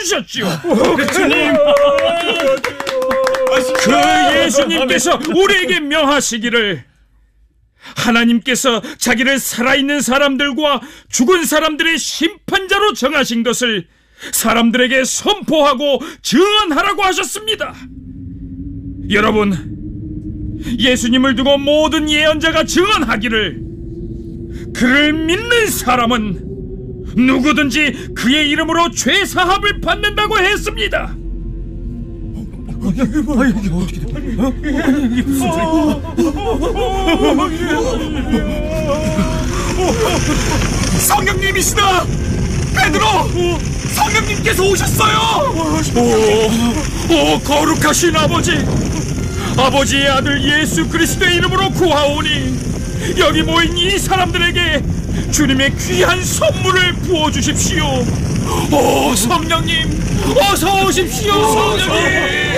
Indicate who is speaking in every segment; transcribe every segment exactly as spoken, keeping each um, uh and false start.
Speaker 1: 주셨지요. 주님, 그 예수님께서 우리에게 명하시기를 하나님께서 자기를 살아있는 사람들과 죽은 사람들의 심판자로 정하신 것을 사람들에게 선포하고 증언하라고 하셨습니다. 여러분, 예수님을 두고 모든 예언자가 증언하기를 그를 믿는 사람은 누구든지 그의 이름으로 죄 사함을 받는다고 했습니다.
Speaker 2: 성령님이시다! 베드로! 성령님께서 오셨어요!
Speaker 1: 오, 오 거룩하신 아버지, 아버지의 아들 예수 그리스도의 이름으로 구하오니 여기 모인 이 사람들에게 주님의 귀한 선물을 부어주십시오. 오 성령님, 어서 오십시오. 성령님.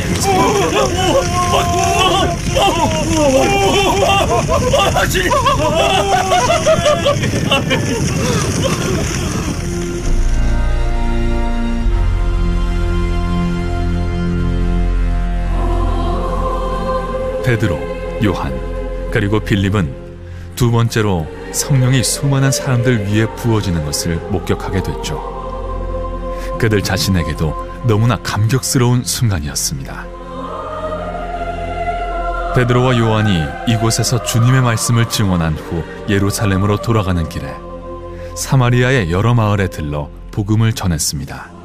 Speaker 3: 베드로, 요한, 그리고 빌립은 두 번째로 성령이 수많은 사람들 위에 부어지는 것을 목격하게 됐죠. 그들 자신에게도 너무나 감격스러운 순간이었습니다. 베드로와 요한이 이곳에서 주님의 말씀을 증언한 후 예루살렘으로 돌아가는 길에 사마리아의 여러 마을에 들러 복음을 전했습니다.